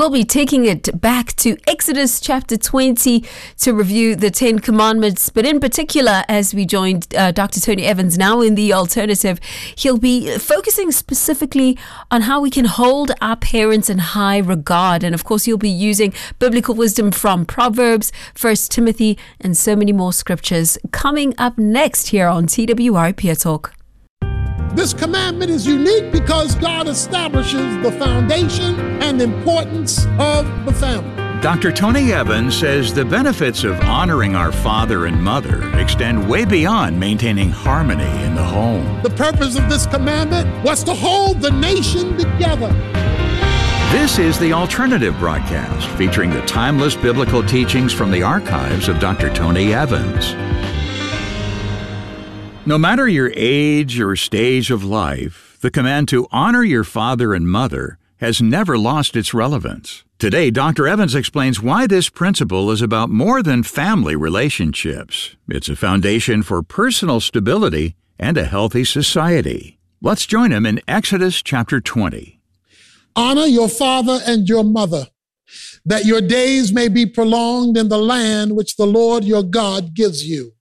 We'll be taking it back to Exodus chapter 20 to review the 10 Commandments. But in particular, as we joined Dr. Tony Evans now in The Alternative, he'll be focusing specifically on how we can hold our parents in high regard. And of course, he'll be using biblical wisdom from Proverbs, 1 Timothy, and so many more scriptures coming up next here on TWR Peer Talk. This commandment is unique because God establishes the foundation and importance of the family. Dr. Tony Evans says the benefits of honoring our father and mother extend way beyond maintaining harmony in the home. The purpose of this commandment was to hold the nation together. This is The Alternative broadcast featuring the timeless biblical teachings from the archives of Dr. Tony Evans. No matter your age or stage of life, the command to honor your father and mother has never lost its relevance. Today, Dr. Evans explains why this principle is about more than family relationships. It's a foundation for personal stability and a healthy society. Let's join him in Exodus chapter 20. Honor your father and your mother, that your days may be prolonged in the land which the Lord your God gives you.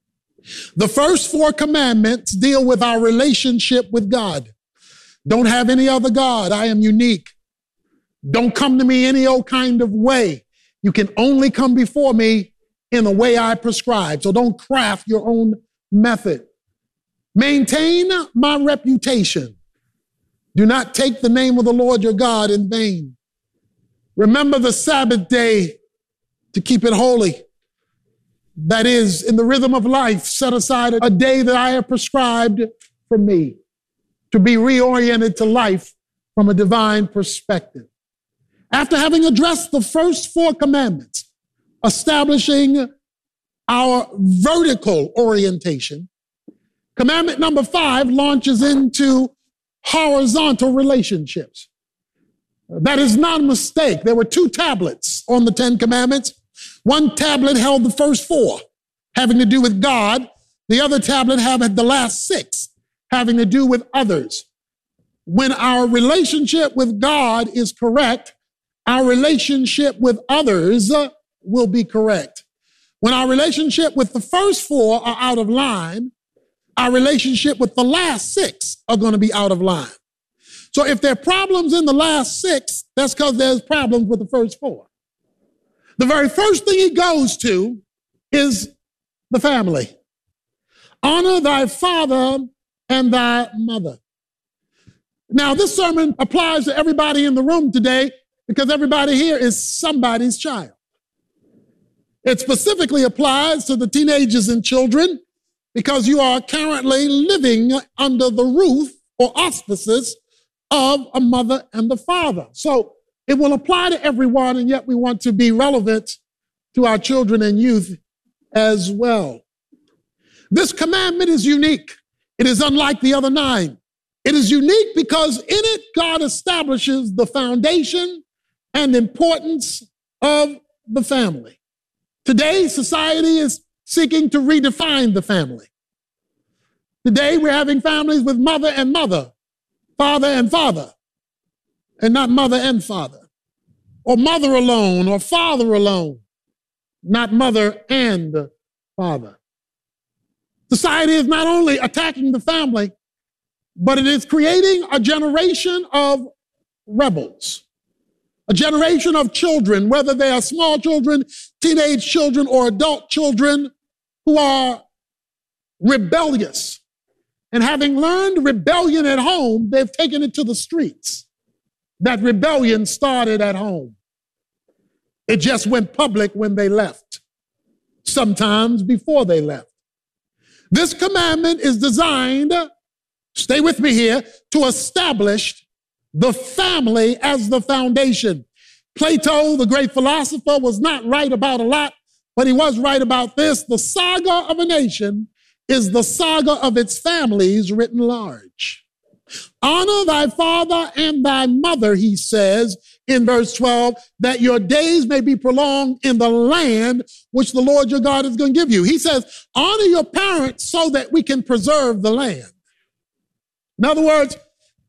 The first 4 commandments deal with our relationship with God. Don't have any other God. I am unique. Don't come to me any old kind of way. You can only come before me in the way I prescribe. So don't craft your own method. Maintain my reputation. Do not take the name of the Lord your God in vain. Remember the Sabbath day to keep it holy. That is, in the rhythm of life, set aside a day that I have prescribed for me to be reoriented to life from a divine perspective. After having addressed the first 4 commandments, establishing our vertical orientation, commandment number 5 launches into horizontal relationships. That is not a mistake. There were 2 tablets on the 10 commandments. One tablet held the first 4, having to do with God. The other tablet had the last 6, having to do with others. When our relationship with God is correct, our relationship with others will be correct. When our relationship with the first 4 are out of line, our relationship with the last 6 are going to be out of line. So if there are problems in the last 6, that's because there's problems with the first 4. The very first thing he goes to is the family. Honor thy father and thy mother. Now, this sermon applies to everybody in the room today because everybody here is somebody's child. It specifically applies to the teenagers and children because you are currently living under the roof or auspices of a mother and a father. So it will apply to everyone, and yet we want to be relevant to our children and youth as well. This commandment is unique. It is unlike the other 9. It is unique because in it, God establishes the foundation and importance of the family. Today, society is seeking to redefine the family. Today, we're having families with mother and mother, father and father, and not mother and father, or mother alone, or father alone, not mother and father. Society is not only attacking the family, but it is creating a generation of rebels, a generation of children, whether they are small children, teenage children, or adult children, who are rebellious. And having learned rebellion at home, they've taken it to the streets. That rebellion started at home. It just went public when they left, sometimes before they left. This commandment is designed, stay with me here, to establish the family as the foundation. Plato, the great philosopher, was not right about a lot, but he was right about this. The saga of a nation is the saga of its families written large. Honor thy father and thy mother, he says in verse 12, that your days may be prolonged in the land which the Lord your God is going to give you. He says, honor your parents so that we can preserve the land. In other words,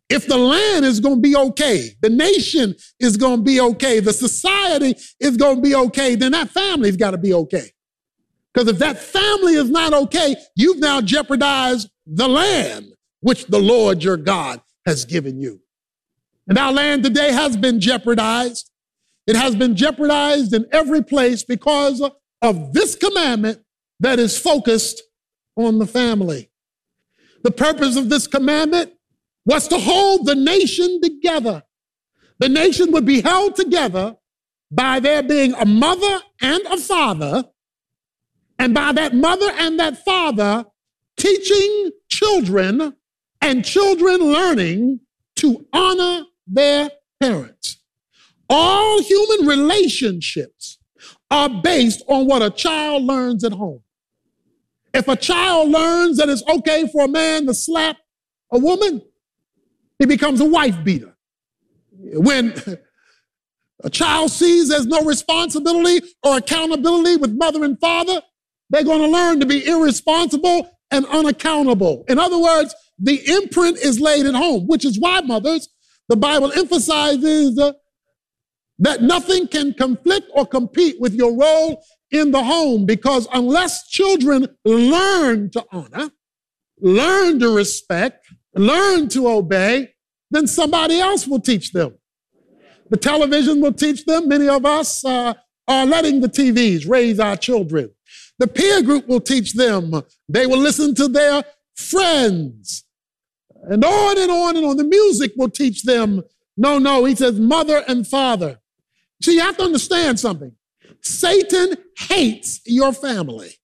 If the land is going to be okay, the nation is going to be okay, the society is going to be okay, then that family's got to be okay. Because if that family is not okay, you've now jeopardized the land which the Lord your God has given you. And our land today has been jeopardized. It has been jeopardized in every place because of this commandment that is focused on the family. The purpose of this commandment was to hold the nation together. The nation would be held together by there being a mother and a father, and by that mother and that father teaching children and children learning to honor their parents. All human relationships are based on what a child learns at home. If a child learns that it's okay for a man to slap a woman, he becomes a wife beater. When a child sees there's no responsibility or accountability with mother and father, they're going to learn to be irresponsible and unaccountable. In other words, the imprint is laid at home, which is why, mothers, the Bible emphasizes that nothing can conflict or compete with your role in the home, because unless children learn to honor, learn to respect, learn to obey, then somebody else will teach them. The television will teach them. Many of us are letting the TVs raise our children. The peer group will teach them. They will listen to their friends. And on and on and on. The music will teach them. No, he says mother and father. See, you have to understand something. Satan hates your family.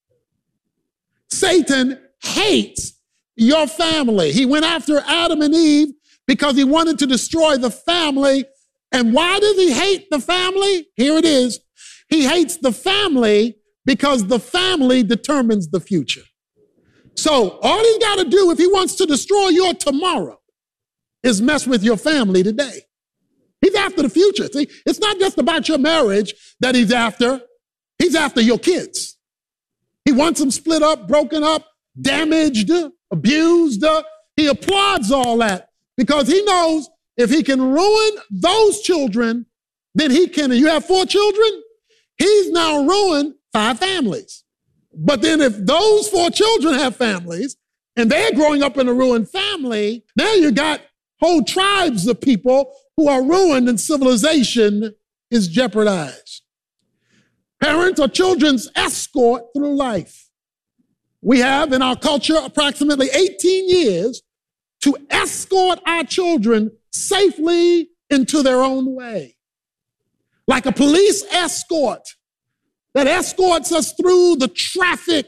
Satan hates your family. He went after Adam and Eve because he wanted to destroy the family. And why does he hate the family? Here it is. He hates the family because the family determines the future. So all he's got to do if he wants to destroy your tomorrow is mess with your family today. He's after the future. See, it's not just about your marriage that he's after. He's after your kids. He wants them split up, broken up, damaged, abused. He applauds all that because he knows if he can ruin those children, then he can. You have 4 children, he's now ruined 5 families. But then if those 4 children have families and they're growing up in a ruined family, now you got whole tribes of people who are ruined and civilization is jeopardized. Parents are children's escort through life. We have in our culture approximately 18 years to escort our children safely into their own way. Like a police escort that escorts us through the traffic.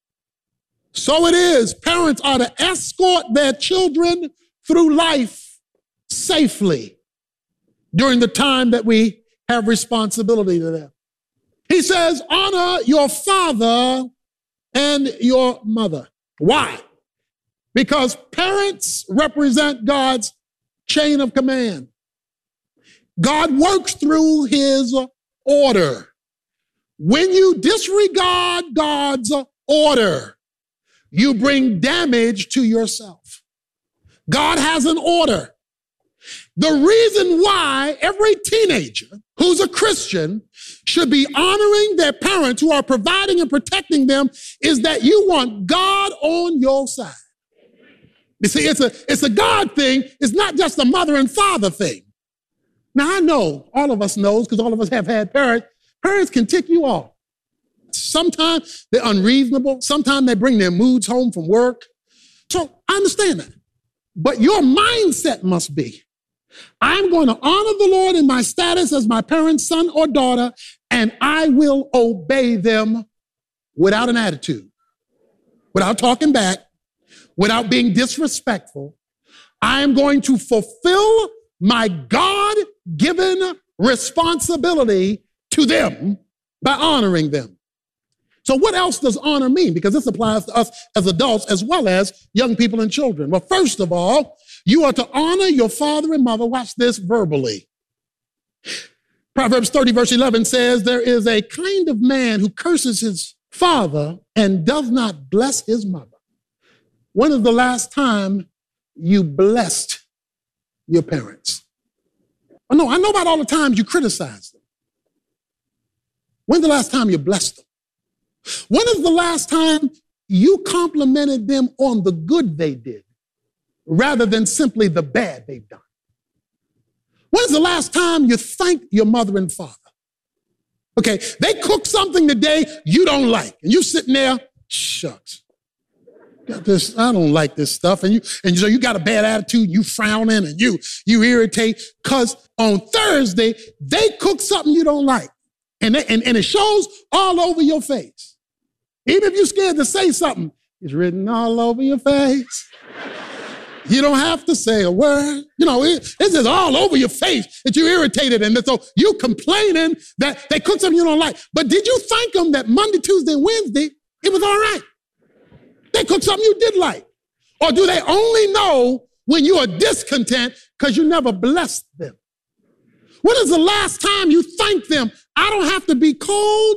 So it is. Parents are to escort their children through life safely during the time that we have responsibility to them. He says, honor your father and your mother. Why? Because parents represent God's chain of command. God works through his order. When you disregard God's order, you bring damage to yourself. God has an order. The reason why every teenager who's a Christian should be honoring their parents who are providing and protecting them is that you want God on your side. You see, it's a God thing. It's not just a mother and father thing. Now, I know, all of us knows, because all of us have had parents. Parents can tick you off. Sometimes they're unreasonable. Sometimes they bring their moods home from work. So I understand that. But your mindset must be, I'm going to honor the Lord in my status as my parent's son or daughter, and I will obey them without an attitude, without talking back, without being disrespectful. I am going to fulfill my God-given responsibility to them by honoring them. So what else does honor mean? Because this applies to us as adults as well as young people and children. Well, first of all, you are to honor your father and mother. Watch this verbally. Proverbs 30 verse 11 says, there is a kind of man who curses his father and does not bless his mother. When is the last time you blessed your parents. I know about all the times you criticize them. When's the last time you blessed them? When is the last time you complimented them on the good they did rather than simply the bad they've done? When's the last time you thanked your mother and father? Okay, they cook something today you don't like, and you sitting there, shucks. Got this, I don't like this stuff. And so you got a bad attitude, you frowning and you irritate, because on Thursday, they cook something you don't like. And it shows all over your face. Even if you're scared to say something, it's written all over your face. You don't have to say a word. You know, it's just all over your face that you're irritated. And so you complaining that they cooked something you don't like. But did you thank them that Monday, Tuesday, and Wednesday, it was all right? They cooked something you did like. Or do they only know when you are discontent because you never blessed them? When is the last time you thanked them? I don't have to be cold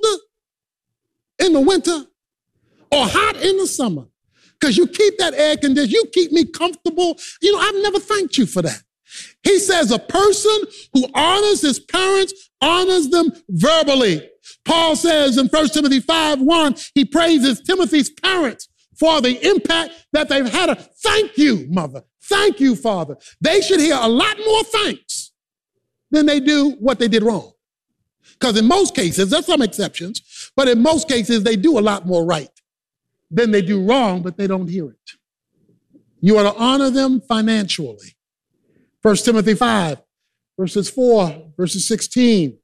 in the winter or hot in the summer because you keep that air conditioned. You keep me comfortable. You know, I've never thanked you for that. He says a person who honors his parents honors them verbally. Paul says in 1 Timothy 5:1, he praises Timothy's parents for the impact that they've had. Thank you, mother. Thank you, father. They should hear a lot more thanks than they do what they did wrong. Because in most cases, there's some exceptions, but in most cases, they do a lot more right than they do wrong, but they don't hear it. You are to honor them financially. 1 Timothy 5, verses 4, verses 16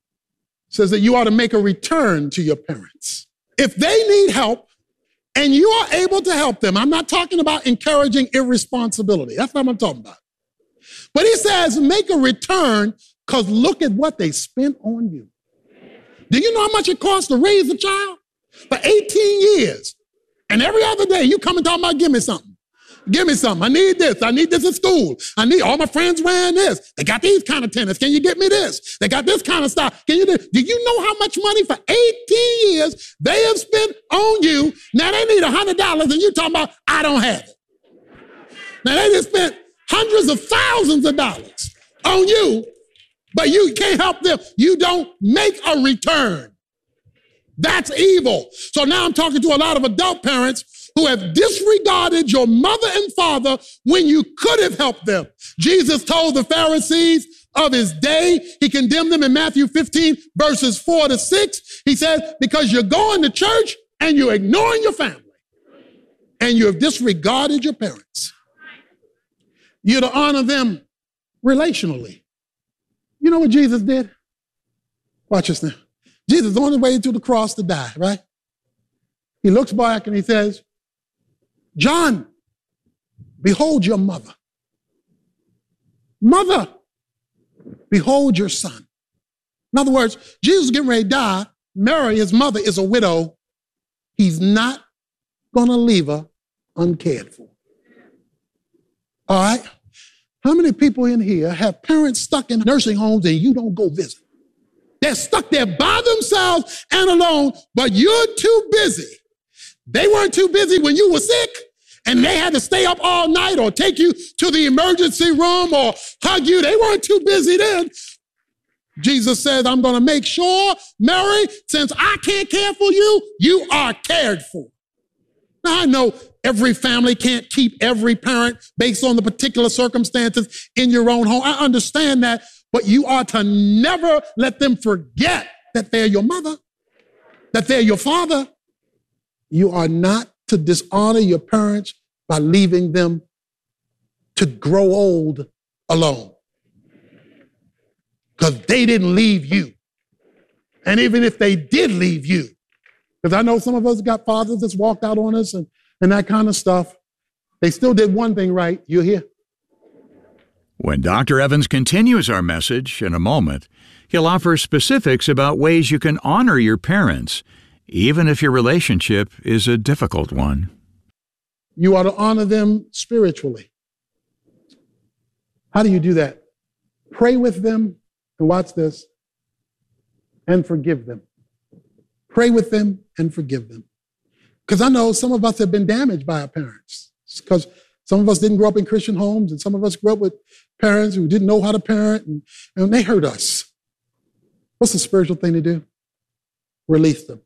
says that you ought to make a return to your parents. If they need help, and you are able to help them. I'm not talking about encouraging irresponsibility. That's not what I'm talking about. But he says, make a return because look at what they spent on you. Do you know how much it costs to raise a child? For 18 years. And every other day you come and talk about, give me something. Give me something. I need this. I need this at school. I need all my friends wearing this. They got these kind of tennis. Can you get me this? They got this kind of stuff. Can you do? Do you know how much money for 18 years they have spent on you? Now they need $100 and you talking about, I don't have it. Now they just spent hundreds of thousands of dollars on you, but you can't help them. You don't make a return. That's evil. So now I'm talking to a lot of adult parents who have disregarded your mother and father when you could have helped them. Jesus told the Pharisees of his day, he condemned them in Matthew 15, verses 4-6. He said, because you're going to church and you're ignoring your family and you have disregarded your parents. You're to honor them relationally. You know what Jesus did? Watch this now. Jesus is on his way to the cross to die, right? He looks back and he says, John, behold your mother. Mother, behold your son. In other words, Jesus is getting ready to die. Mary, his mother, is a widow. He's not going to leave her uncared for. All right? How many people in here have parents stuck in nursing homes and you don't go visit? They're stuck there by themselves and alone, but you're too busy. They weren't too busy when you were sick and they had to stay up all night or take you to the emergency room or hug you. They weren't too busy then. Jesus says, I'm going to make sure, Mary, since I can't care for you, you are cared for. Now, I know every family can't keep every parent based on the particular circumstances in your own home. I understand that, but you are to never let them forget that they're your mother, that they're your father. You are not to dishonor your parents by leaving them to grow old alone. Because they didn't leave you. And even if they did leave you, because I know some of us got fathers that's walked out on us and that kind of stuff, they still did one thing right. You're here. When Dr. Evans continues our message in a moment, he'll offer specifics about ways you can honor your parents, even if your relationship is a difficult one. You ought to honor them spiritually. How do you do that? Pray with them, and watch this, and forgive them. Pray with them and forgive them. Because I know some of us have been damaged by our parents. Because Some of us didn't grow up in Christian homes, and some of us grew up with parents who didn't know how to parent, and they hurt us. What's the spiritual thing to do? Release them.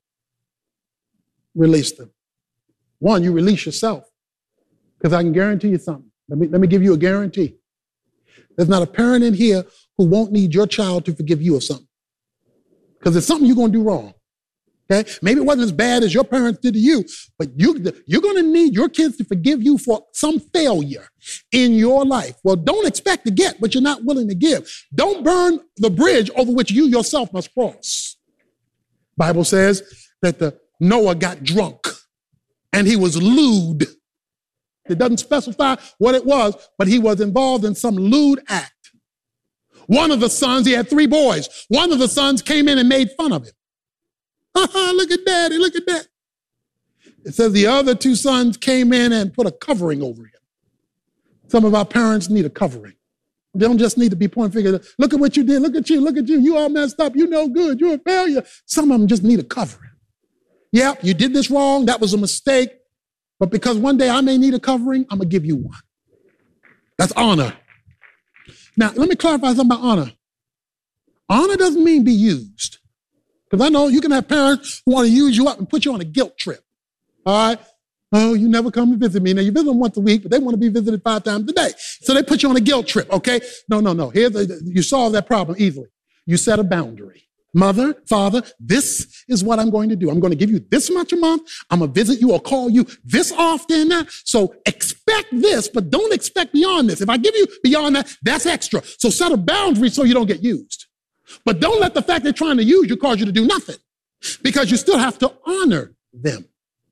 Release them. One, you release yourself. Because I can guarantee you something. Let me give you a guarantee. There's not a parent in here who won't need your child to forgive you of something. Because it's something you're going to do wrong. Okay? Maybe it wasn't as bad as your parents did to you, but you're going to need your kids to forgive you for some failure in your life. Well, don't expect to get what you're not willing to give. Don't burn the bridge over which you yourself must cross. Bible says that Noah got drunk and he was lewd. It doesn't specify what it was, but he was involved in some lewd act. One of the sons, he had 3 boys. One of the sons came in and made fun of him. Look at daddy, look at that. It says the other 2 sons came in and put a covering over him. Some of our parents need a covering. They don't just need to be pointing fingers. Look at what you did. Look at you. You all messed up. You no good. You're a failure. Some of them just need a covering. Yep, you did this wrong. That was a mistake. But because one day I may need a covering, I'm going to give you one. That's honor. Now, let me clarify something about honor. Honor doesn't mean be used. Because I know you can have parents who want to use you up and put you on a guilt trip. All right? Oh, you never come to visit me. Now, you visit them once a week, but they want to be visited 5 times a day. So they put you on a guilt trip, okay? No. You solve that problem easily. You set a boundary. Mother, father, this is what I'm going to do. I'm going to give you this much a month. I'm going to visit you or call you this often. So expect this, but don't expect beyond this. If I give you beyond that, that's extra. So set a boundary so you don't get used. But don't let the fact they're trying to use you cause you to do nothing, because you still have to honor them.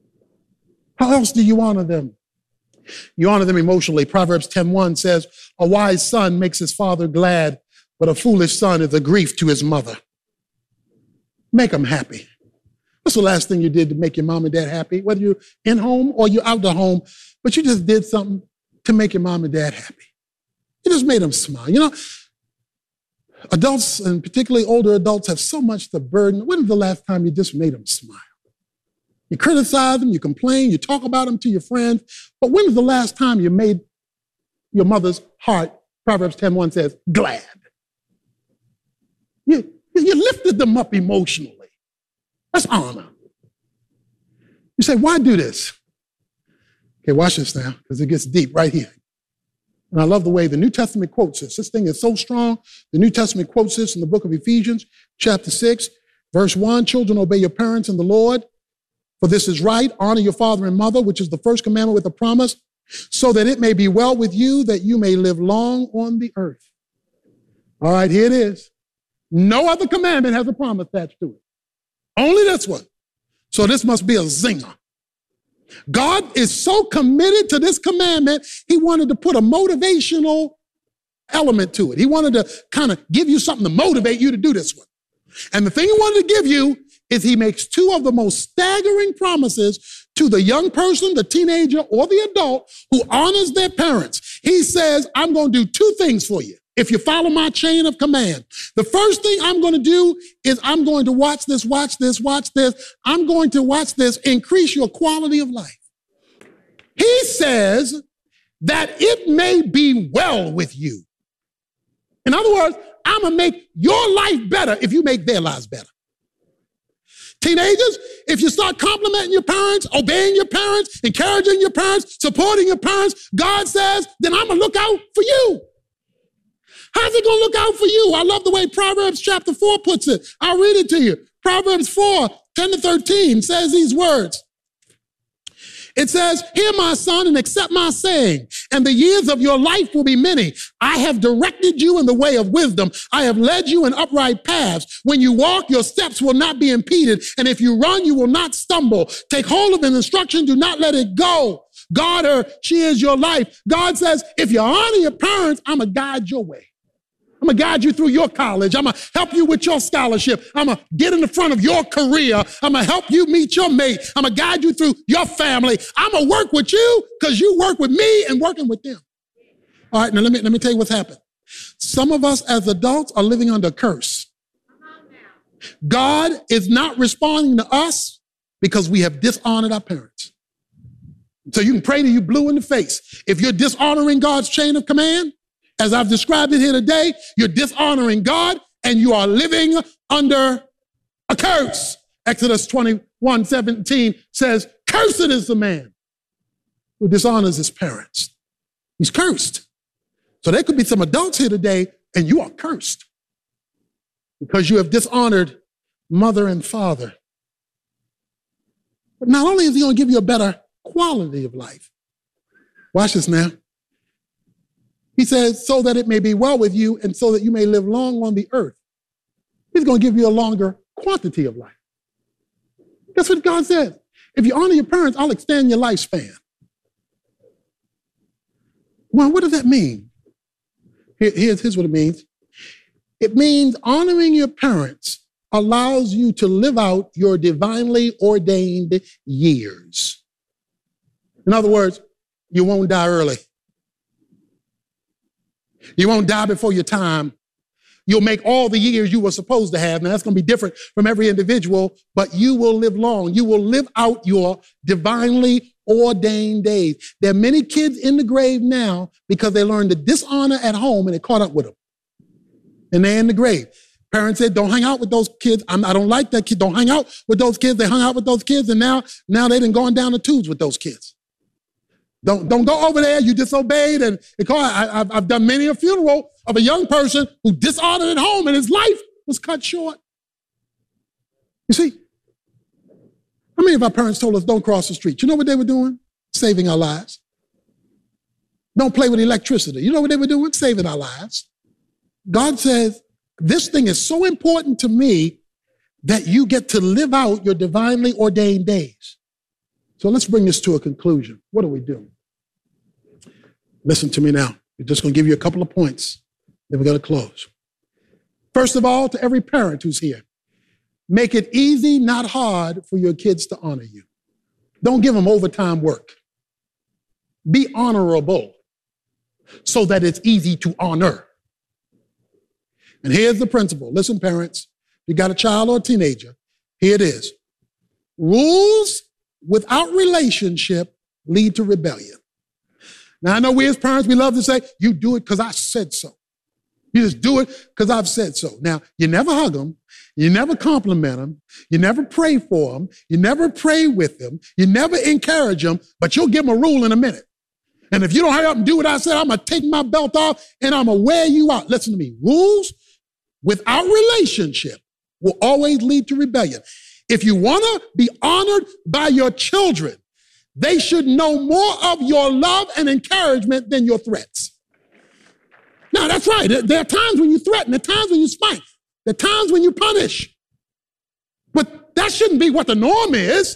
How else do you honor them? You honor them emotionally. Proverbs 10:1 says, a wise son makes his father glad, but a foolish son is a grief to his mother. Make them happy. What's the last thing you did to make your mom and dad happy? Whether you're in home or you're out the home, but you just did something to make your mom and dad happy. You just made them smile. You know, adults, and particularly older adults, have so much to burden. When was the last time you just made them smile? You criticize them, you complain, you talk about them to your friends, but when was the last time you made your mother's heart, Proverbs 10:1 says, glad? You lifted them up emotionally. That's honor. You say, why do this? Okay, watch this now, because it gets deep right here. And I love the way the New Testament quotes this. This thing is so strong. The New Testament quotes this in the book of Ephesians, chapter 6, verse 1. Children, obey your parents in the Lord, for this is right. Honor your father and mother, which is the first commandment with a promise, so that it may be well with you, that you may live long on the earth. All right, here it is. No other commandment has a promise attached to it. Only this one. So this must be a zinger. God is so committed to this commandment, he wanted to put a motivational element to it. He wanted to kind of give you something to motivate you to do this one. And the thing he wanted to give you is he makes 2 of the most staggering promises to the young person, the teenager, or the adult who honors their parents. He says, I'm going to do 2 things for you if you follow my chain of command. The first thing I'm going to do is I'm going to watch this. I'm going to watch this increase your quality of life. He says that it may be well with you. In other words, I'm going to make your life better if you make their lives better. Teenagers, if you start complimenting your parents, obeying your parents, encouraging your parents, supporting your parents, God says, then I'm going to look out for you. How's he going to look out for you? I love the way Proverbs chapter 4 puts it. I'll read it to you. Proverbs 4:10-13 says these words. It says, hear my son and accept my saying, and the years of your life will be many. I have directed you in the way of wisdom. I have led you in upright paths. When you walk, your steps will not be impeded. And if you run, you will not stumble. Take hold of an instruction. Do not let it go. Guard her. She is your life. God says, if you honor your parents, I'm going to guide your way. I'm going to guide you through your college. I'm going to help you with your scholarship. I'm going to get in the front of your career. I'm going to help you meet your mate. I'm going to guide you through your family. I'm going to work with you because you work with me and working with them. All right, now let me tell you what's happened. Some of us as adults are living under a curse. God is not responding to us because we have dishonored our parents. So you can pray till you blue in the face. If you're dishonoring God's chain of command, as I've described it here today, you're dishonoring God and you are living under a curse. Exodus 21:17 says, cursed is the man who dishonors his parents. He's cursed. So there could be some adults here today and you are cursed because you have dishonored mother and father. But not only is he going to give you a better quality of life. Watch this now. He says, so that it may be well with you and so that you may live long on the earth. He's going to give you a longer quantity of life. That's what God says. If you honor your parents, I'll extend your lifespan. Well, what does that mean? Here's what it means. It means honoring your parents allows you to live out your divinely ordained years. In other words, you won't die early. You won't die before your time. You'll make all the years you were supposed to have. Now, that's going to be different from every individual, but you will live long. You will live out your divinely ordained days. There are many kids in the grave now because they learned to dishonor at home and it caught up with them. And they're in the grave. Parents said, don't hang out with those kids. I don't like that kid. Don't hang out with those kids. They hung out with those kids, and now they done gone down the tubes with those kids. Don't go over there. You disobeyed. And I've done many a funeral of a young person who dishonored at home and his life was cut short. You see, how many of our parents told us don't cross the street? You know what they were doing? Saving our lives. Don't play with electricity. You know what they were doing? Saving our lives. God says, this thing is so important to me that you get to live out your divinely ordained days. So let's bring this to a conclusion. What do we do? Listen to me now. We're just going to give you a couple of points. Then we're going to close. First of all, to every parent who's here, make it easy, not hard, for your kids to honor you. Don't give them overtime work. Be honorable so that it's easy to honor. And here's the principle. Listen, parents, if you got a child or a teenager, here it is. Rules without relationship lead to rebellion. Now, I know we as parents, we love to say, you do it because I said so. You just do it because I've said so. Now, you never hug them. You never compliment them. You never pray for them. You never pray with them. You never encourage them, but you'll give them a rule in a minute. And if you don't hurry up and do what I said, I'm going to take my belt off and I'm going to wear you out. Listen to me. Rules without relationship will always lead to rebellion. If you want to be honored by your children, they should know more of your love and encouragement than your threats. Now, that's right. There are times when you threaten. There are times when you spite. There are times when you punish. But that shouldn't be what the norm is.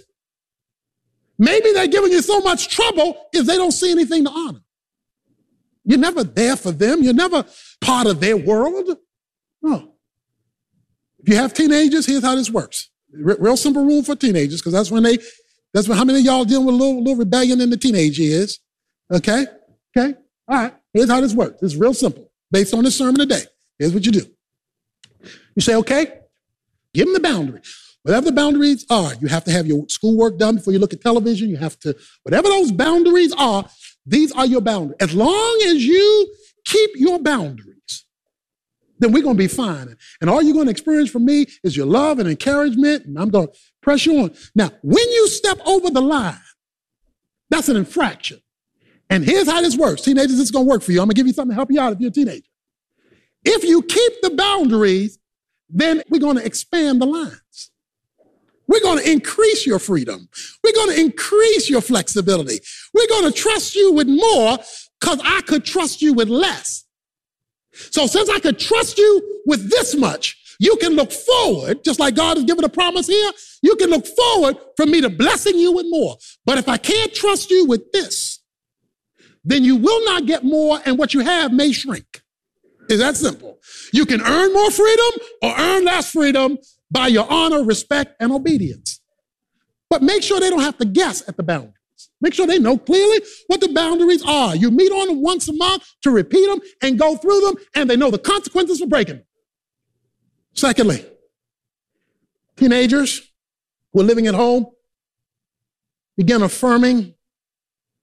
Maybe they're giving you so much trouble if they don't see anything to honor. You're never there for them. You're never part of their world. No. If you have teenagers, here's how this works. Real simple rule for teenagers, because that's when how many of y'all dealing with a little rebellion in the teenage years. Okay? All right. Here's how this works. It's real simple. Based on this sermon today, here's what you do. You say, okay, give them the boundary. Whatever the boundaries are, you have to have your schoolwork done before you look at television. You have to, whatever those boundaries are, these are your boundaries. As long as you keep your boundaries, then we're going to be fine. And all you're going to experience from me is your love and encouragement, and I'm going to press you on. Now, when you step over the line, that's an infraction. And here's how this works. Teenagers, this is going to work for you. I'm going to give you something to help you out if you're a teenager. If you keep the boundaries, then we're going to expand the lines. We're going to increase your freedom. We're going to increase your flexibility. We're going to trust you with more because I could trust you with less. So since I could trust you with this much, you can look forward, just like God has given a promise here, you can look forward for me to blessing you with more. But if I can't trust you with this, then you will not get more and what you have may shrink. It's that simple. You can earn more freedom or earn less freedom by your honor, respect, and obedience. But make sure they don't have to guess at the boundaries. Make sure they know clearly what the boundaries are. You meet on them once a month to repeat them and go through them, and they know the consequences for breaking them. Secondly, teenagers who are living at home, begin affirming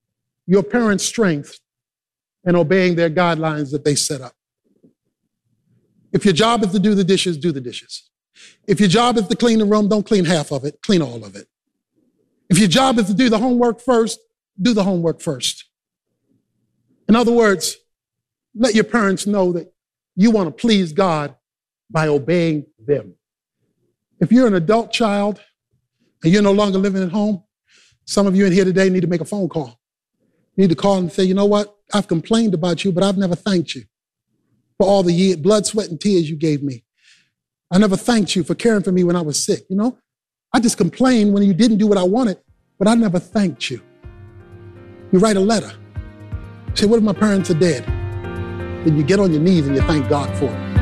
your parents' strength in obeying their guidelines that they set up. If your job is to do the dishes, do the dishes. If your job is to clean the room, don't clean half of it, clean all of it. If your job is to do the homework first, do the homework first. In other words, let your parents know that you want to please God by obeying them. If you're an adult child and you're no longer living at home, some of you in here today need to make a phone call. You need to call and say, you know what? I've complained about you, but I've never thanked you for all the years, blood, sweat, and tears you gave me. I never thanked you for caring for me when I was sick. You know, I just complained when you didn't do what I wanted, but I never thanked you. You write a letter. Say, what if my parents are dead? Then you get on your knees and you thank God for it.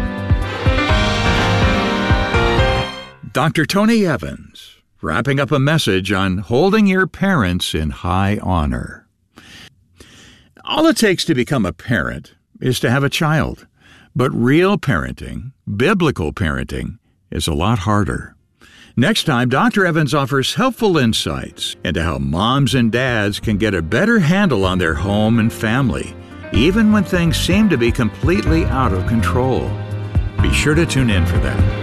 Dr. Tony Evans, wrapping up a message on holding your parents in high honor. All it takes to become a parent is to have a child. But real parenting, biblical parenting, is a lot harder. Next time, Dr. Evans offers helpful insights into how moms and dads can get a better handle on their home and family, even when things seem to be completely out of control. Be sure to tune in for that.